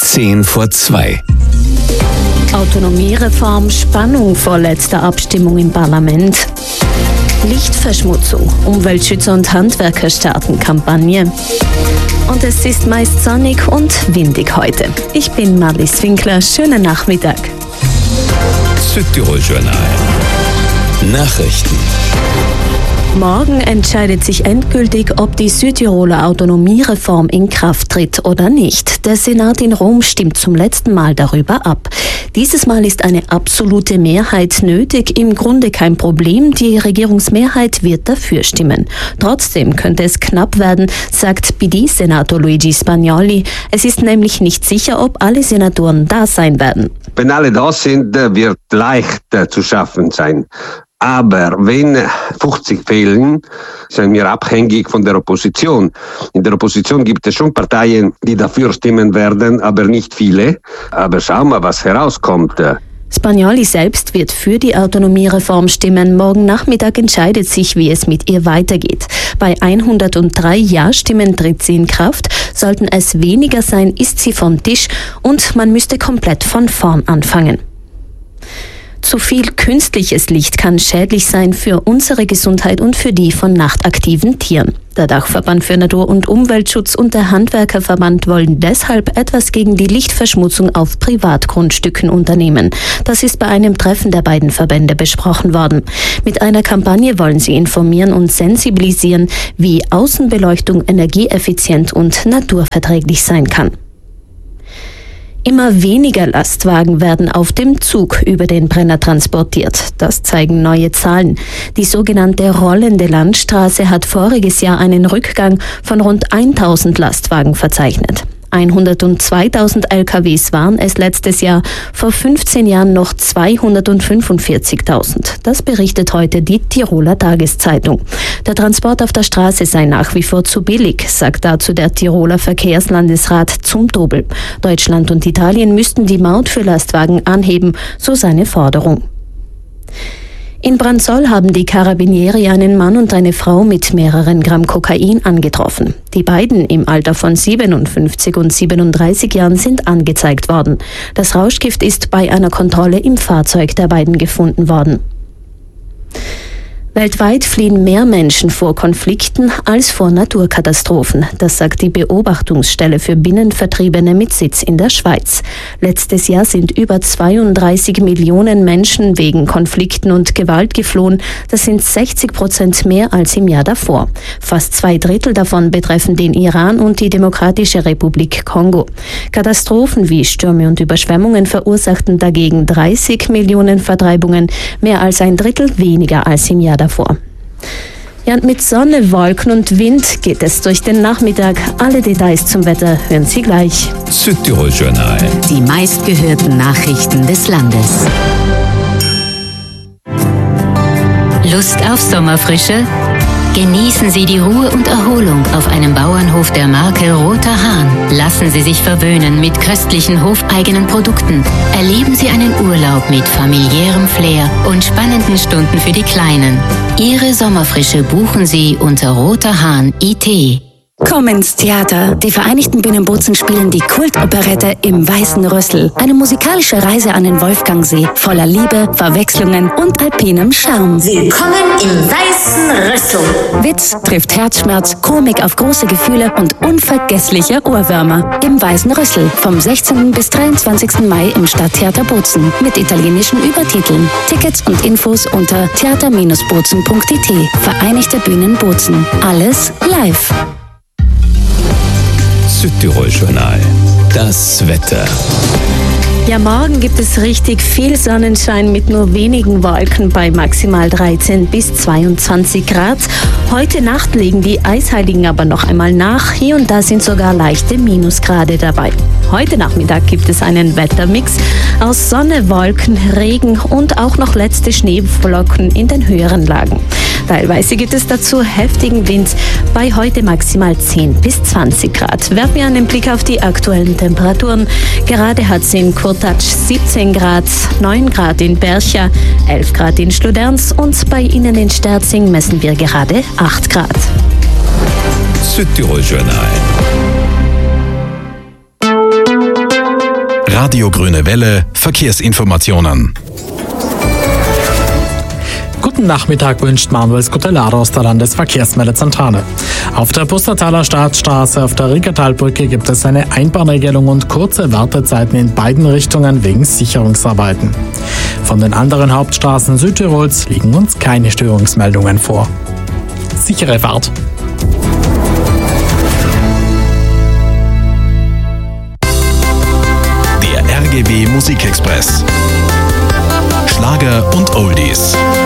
10:10. Autonomiereform, Spannung vor letzter Abstimmung im Parlament. Lichtverschmutzung, Umweltschützer und Handwerker starten Kampagne. Und es ist meist sonnig und windig heute. Ich bin Marlies Winkler, schönen Nachmittag. Südtirol-Journal. Nachrichten. Morgen entscheidet sich endgültig, ob die Südtiroler Autonomiereform in Kraft tritt oder nicht. Der Senat in Rom stimmt zum letzten Mal darüber ab. Dieses Mal ist eine absolute Mehrheit nötig. Im Grunde kein Problem. Die Regierungsmehrheit wird dafür stimmen. Trotzdem könnte es knapp werden, sagt PD-Senator Luigi Spagnoli. Es ist nämlich nicht sicher, ob alle Senatoren da sein werden. Wenn alle da sind, wird leicht zu schaffen sein. Aber wenn 50 fehlen, sind wir abhängig von der Opposition. In der Opposition gibt es schon Parteien, die dafür stimmen werden, aber nicht viele. Aber schauen wir, was herauskommt. Spagnoli selbst wird für die Autonomiereform stimmen. Morgen Nachmittag entscheidet sich, wie es mit ihr weitergeht. Bei 103 Ja-Stimmen tritt sie in Kraft. Sollten es weniger sein, ist sie vom Tisch und man müsste komplett von vorn anfangen. Zu viel künstliches Licht kann schädlich sein für unsere Gesundheit und für die von nachtaktiven Tieren. Der Dachverband für Natur- und Umweltschutz und der Handwerkerverband wollen deshalb etwas gegen die Lichtverschmutzung auf Privatgrundstücken unternehmen. Das ist bei einem Treffen der beiden Verbände besprochen worden. Mit einer Kampagne wollen sie informieren und sensibilisieren, wie Außenbeleuchtung energieeffizient und naturverträglich sein kann. Immer weniger Lastwagen werden auf dem Zug über den Brenner transportiert. Das zeigen neue Zahlen. Die sogenannte rollende Landstraße hat voriges Jahr einen Rückgang von rund 1000 Lastwagen verzeichnet. 102.000 LKWs waren es letztes Jahr, vor 15 Jahren noch 245.000. Das berichtet heute die Tiroler Tageszeitung. Der Transport auf der Straße sei nach wie vor zu billig, sagt dazu der Tiroler Verkehrslandesrat Zumtobel. Deutschland und Italien müssten die Maut für Lastwagen anheben, so seine Forderung. In Bransoll haben die Carabinieri einen Mann und eine Frau mit mehreren Gramm Kokain angetroffen. Die beiden im Alter von 57 und 37 Jahren sind angezeigt worden. Das Rauschgift ist bei einer Kontrolle im Fahrzeug der beiden gefunden worden. Weltweit fliehen mehr Menschen vor Konflikten als vor Naturkatastrophen. Das sagt die Beobachtungsstelle für Binnenvertriebene mit Sitz in der Schweiz. Letztes Jahr sind über 32 Millionen Menschen wegen Konflikten und Gewalt geflohen. Das sind 60% mehr als im Jahr davor. Fast 2/3 davon betreffen den Iran und die Demokratische Republik Kongo. Katastrophen wie Stürme und Überschwemmungen verursachten dagegen 30 Millionen Vertreibungen, mehr als 1/3 weniger als im Jahr davor. Ja, und mit Sonne, Wolken und Wind geht es durch den Nachmittag. Alle Details zum Wetter hören Sie gleich. Südtirol-Journal. Die meistgehörten Nachrichten des Landes. Lust auf Sommerfrische? Genießen Sie die Ruhe und Erholung auf einem Bauernhof der Marke Roter Hahn. Lassen Sie sich verwöhnen mit köstlichen hofeigenen Produkten. Erleben Sie einen Urlaub mit familiärem Flair und spannenden Stunden für die Kleinen. Ihre Sommerfrische buchen Sie unter roterhahn.it. Komm ins Theater. Die Vereinigten Bienenbozen spielen die Kultoperette Im Weißen Rüssel. Eine musikalische Reise an den Wolfgangsee, voller Liebe, Verwechslungen und alpinem Charme. Willkommen im Weißen Rüssel. Witz trifft Herzschmerz, Komik auf große Gefühle und unvergessliche Ohrwürmer. Im Weißen Rüssel. Vom 16. bis 23. Mai im Stadttheater Bozen. Mit italienischen Übertiteln. Tickets und Infos unter theater-bozen.it. Vereinigte Bühnen Bozen. Alles live. Südtirol-Journal. Das Wetter. Ja, morgen gibt es richtig viel Sonnenschein mit nur wenigen Wolken bei maximal 13 bis 22 Grad. Heute Nacht legen die Eisheiligen aber noch einmal nach. Hier und da sind sogar leichte Minusgrade dabei. Heute Nachmittag gibt es einen Wettermix aus Sonne, Wolken, Regen und auch noch letzte Schneeflocken in den höheren Lagen. Teilweise gibt es dazu heftigen Wind bei heute maximal 10 bis 20 Grad. Werfen wir einen Blick auf die aktuellen Temperaturen. Gerade hat es in Kurtatsch 17 Grad, 9 Grad in Bercha, 11 Grad in Schluderns und bei Ihnen in Sterzing messen wir gerade 8 Grad. Südtirol-Journal. Radio Grüne Welle Verkehrsinformationen. Guten Nachmittag wünscht Manuel Scutellaro aus der Landesverkehrsmeldezentrale. Auf der Pustertaler Staatsstraße auf der Rickertalbrücke gibt es eine Einbahnregelung und kurze Wartezeiten in beiden Richtungen wegen Sicherungsarbeiten. Von den anderen Hauptstraßen Südtirols liegen uns keine Störungsmeldungen vor. Sichere Fahrt! Der RGW Musikexpress. Schlager und Oldies.